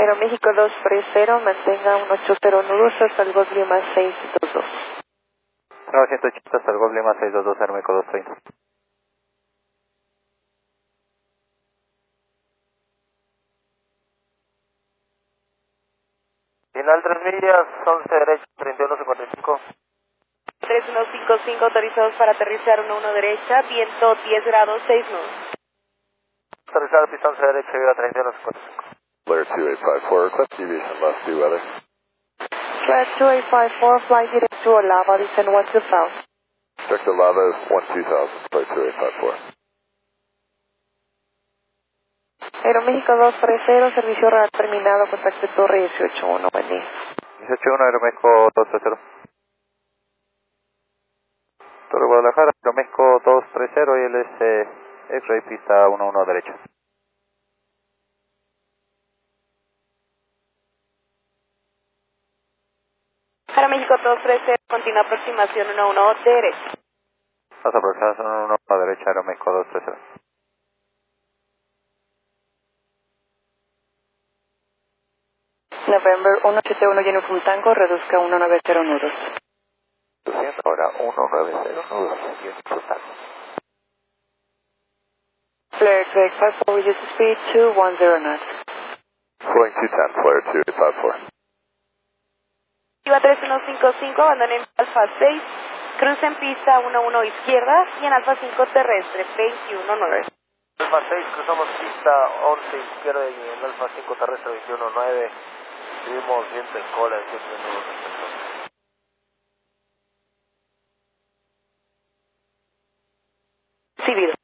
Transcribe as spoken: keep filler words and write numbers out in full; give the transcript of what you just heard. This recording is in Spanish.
Aeroméxico dos tres cero, mantenga un ocho cero nudos hasta el Golf Lima seis dos dos. novecientos ochenta hasta el Golf Lima seis dos dos, Aeroméxico dos treinta. Final tres millas, once derecha, treinta y uno cincuenta y cinco. tres uno cinco cinco, autorizados para aterrizar uno uno derecha, viento diez grados, seis nudos. Aterrizar pista once derecha, viva treinta y uno cincuenta y cinco. Blair two eight five four, request deviation left due weather. Flight two eight five four, fly direct to Olava, descend one two thousand. Direct to Lava, one two thousand, Blair two eight five four. Aeroméxico dos tres cero, servicio radar terminado, contacto Torre dieciocho uno, buen día. dieciocho uno, Aeroméxico dos tres cero. Torre Guadalajara, Aeroméxico dos tres cero y él es eh, X-Ray pista uno uno derecha. Aeroméxico dos tres cero, continúa aproximación uno uno derecha. Las aproximación uno uno a derecha, Aeroméxico dos tres cero. November uno siete uno, Uniform Tango, reduzca uno nueve cero nudos. Ahora uno nueve cero nudos, Uniform Tango. Flare two eight five four, reduce speed two one zero knots. Flying two ten, Blair two eight five four. Iba tres uno cinco cinco, abandonen Alfa seis, cruce en pista uno uno izquierda y en Alfa cinco terrestre, veintiuno nueve. Alfa seis, cruzamos pista once izquierda y en Alfa cinco terrestre veintiuno nueve. Subimos viento en cola en siete nudos respecto. Civil.